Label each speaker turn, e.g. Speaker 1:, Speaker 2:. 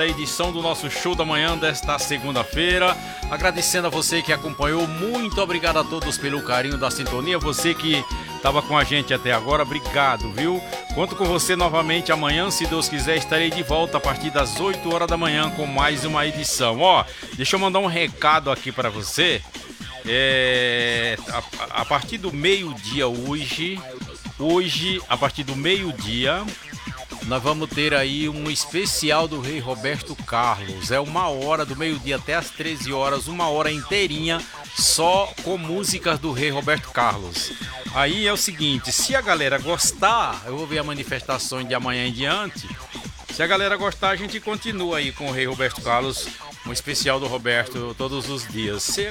Speaker 1: A edição do nosso show da manhã desta segunda-feira, agradecendo a você que acompanhou, muito obrigado a todos pelo carinho da sintonia, você que estava com a gente até agora, obrigado, viu? Conto com você novamente amanhã, se Deus quiser, estarei de volta a partir das 8 horas da manhã com mais uma edição. Ó, deixa eu mandar um recado aqui para você, a partir do meio-dia hoje, a partir do meio-dia, nós vamos ter aí um especial do Rei Roberto Carlos. É 1 hora, do meio-dia até as 13 horas, 1 hora inteirinha, só com músicas do Rei Roberto Carlos. Aí é o seguinte, se a galera gostar, eu vou ver a manifestação de amanhã em diante. Se a galera gostar, a gente continua aí com o Rei Roberto Carlos, um especial do Roberto todos os dias.